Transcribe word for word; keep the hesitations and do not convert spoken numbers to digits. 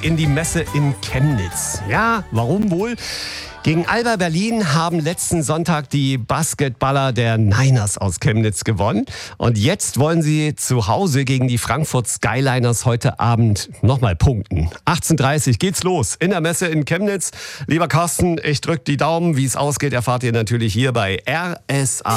in die Messe in Chemnitz. Ja, warum wohl? Gegen Alba Berlin haben letzten Sonntag die Basketballer der Niners aus Chemnitz gewonnen. Und jetzt wollen sie zu Hause gegen die Frankfurt Skyliners heute Abend nochmal punkten. achtzehn Uhr dreißig geht's los in der Messe in Chemnitz. Lieber Carsten, ich drücke die Daumen. Wie es ausgeht, erfahrt ihr natürlich hier bei R S A.